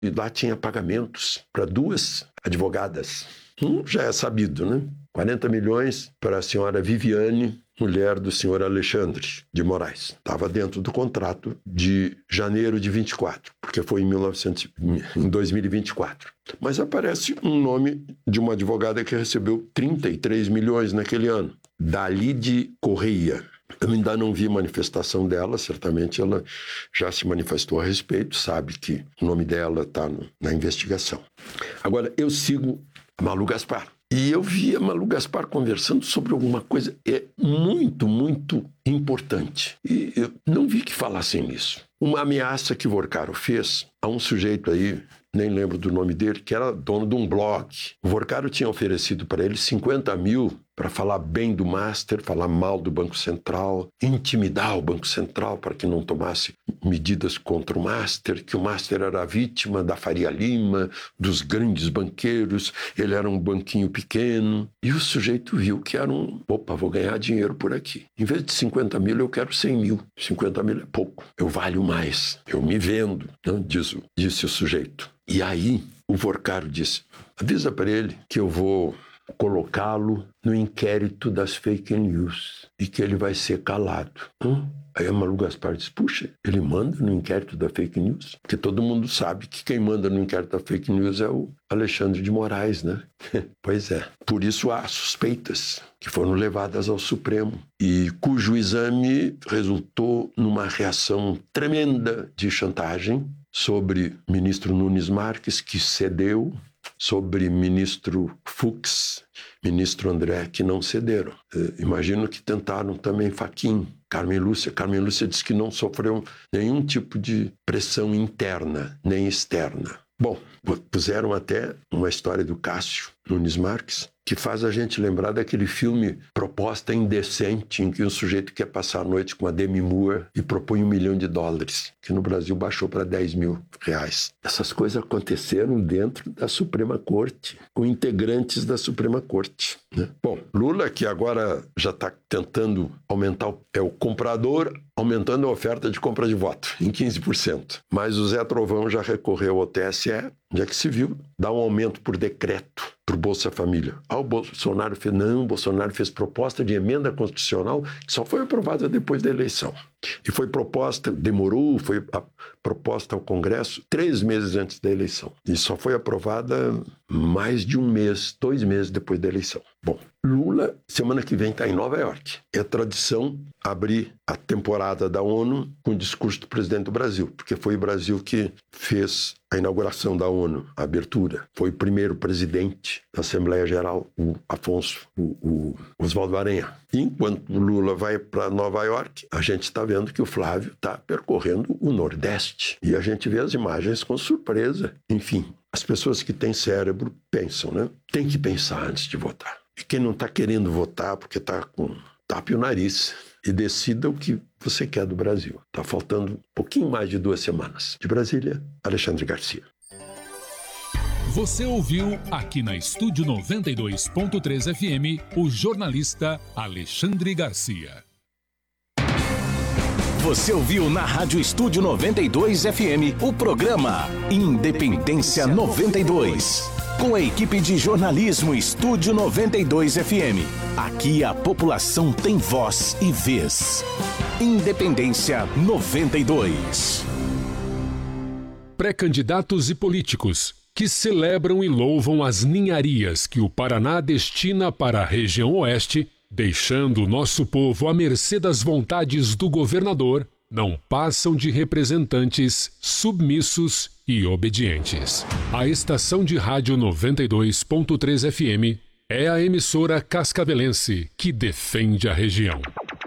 E lá tinha pagamentos para 2 advogadas. Já é sabido, né? 40 milhões para a senhora Viviane, mulher do senhor Alexandre de Moraes. Estava dentro do contrato de janeiro de 24, porque foi em 2024. Mas aparece um nome de uma advogada que recebeu 33 milhões naquele ano, Dalide Correia. Eu ainda não vi manifestação dela, certamente ela já se manifestou a respeito, sabe que o nome dela está na investigação. Agora, eu sigo a Malu Gaspar. E eu vi a Malu Gaspar conversando sobre alguma coisa muito, muito importante. E eu não vi que falassem nisso. Uma ameaça que Vorcaro fez a um sujeito aí, nem lembro do nome dele, que era dono de um blog. O Vorcaro tinha oferecido para ele 50 mil para falar bem do Master, falar mal do Banco Central, intimidar o Banco Central para que não tomasse medidas contra o Master, que o Master era vítima da Faria Lima, dos grandes banqueiros, ele era um banquinho pequeno. E o sujeito viu que era opa, vou ganhar dinheiro por aqui. Em vez de 50 mil, eu quero 100 mil. 50 mil é pouco, eu valho mais, eu me vendo, não? Disse o sujeito. E aí o Vorcaro disse, avisa para ele que eu vou colocá-lo no inquérito das fake news e que ele vai ser calado. Aí a Malu Gaspar disse, puxa, ele manda no inquérito da fake news? Porque todo mundo sabe que quem manda no inquérito da fake news é o Alexandre de Moraes, né? Pois é. Por isso há suspeitas que foram levadas ao Supremo e cujo exame resultou numa reação tremenda de chantagem sobre ministro Nunes Marques, que cedeu, sobre ministro Fux, ministro André, que não cederam. Imagino que tentaram também Fachin, Carmen Lúcia. Carmen Lúcia disse que não sofreu nenhum tipo de pressão interna, nem externa. Bom, puseram até uma história do Cássio Nunes Marques, que faz a gente lembrar daquele filme Proposta Indecente, em que um sujeito quer passar a noite com a Demi Moore e propõe $1 milhão, que no Brasil baixou para R$10 mil. Essas coisas aconteceram dentro da Suprema Corte, com integrantes da Suprema Corte, né? Bom, Lula, que agora já está tentando aumentar, o comprador aumentando a oferta de compra de voto em 15%. Mas o Zé Trovão já recorreu ao TSE, já que se viu, dá um aumento por decreto para o Bolsa Família. O Bolsonaro fez, não, o Bolsonaro fez proposta de emenda constitucional que só foi aprovada depois da eleição. E foi proposta, demorou, foi proposta ao Congresso 3 meses antes da eleição. E só foi aprovada mais de 1 mês, 2 meses depois da eleição. Bom, Lula, semana que vem está em Nova York. É tradição abrir a temporada da ONU com o discurso do presidente do Brasil, porque foi o Brasil que fez a inauguração da ONU, a abertura. Foi o primeiro presidente da Assembleia Geral, o Oswaldo Aranha. E enquanto o Lula vai para Nova York, a gente está vendo que o Flávio está percorrendo o Nordeste. E a gente vê as imagens com surpresa. Enfim, as pessoas que têm cérebro pensam, né? Tem que pensar antes de votar. E quem não está querendo votar porque está com tape o nariz e decida o que você quer do Brasil. Está faltando um pouquinho mais de 2 semanas. De Brasília, Alexandre Garcia. Você ouviu aqui na Estúdio 92.3 FM o jornalista Alexandre Garcia. Você ouviu na Rádio Estúdio 92 FM o programa Independência 92. Com a equipe de jornalismo Estúdio 92 FM. Aqui a população tem voz e vez. Independência 92. Pré-candidatos e políticos que celebram e louvam as ninharias que o Paraná destina para a região oeste, deixando o nosso povo à mercê das vontades do governador, não passam de representantes submissos e obedientes. A estação de rádio 92.3 FM é a emissora cascavelense que defende a região.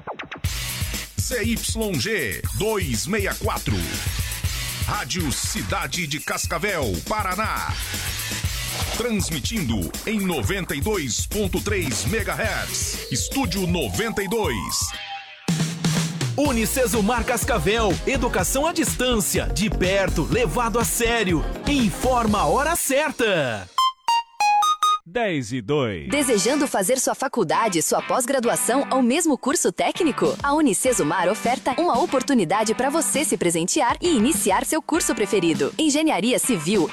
ZYG 264, Rádio Cidade de Cascavel, Paraná. Transmitindo em 92.3 MHz. Estúdio 92. Unicesumar Cascavel, educação à distância, de perto, levado a sério. Informa a hora certa. 10 e 2. Desejando fazer sua faculdade e sua pós-graduação ao mesmo curso técnico? A Unicesumar oferta uma oportunidade para você se presentear e iniciar seu curso preferido. Engenharia Civil